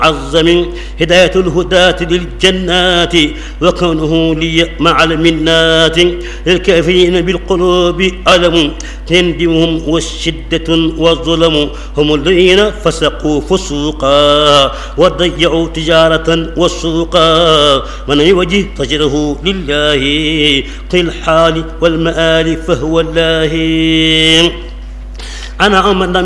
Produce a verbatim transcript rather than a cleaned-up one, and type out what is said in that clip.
عظم هداية الهداة للجنات وكونه لي مع المنات للكافرين بالقلوب ألم تندمهم والشدة والظلم هم الذين فسقوا فسوقا وضيعوا تجارة والسوقا من يوجه فجره لله في الحال والمآل فهو الله. أنا أمن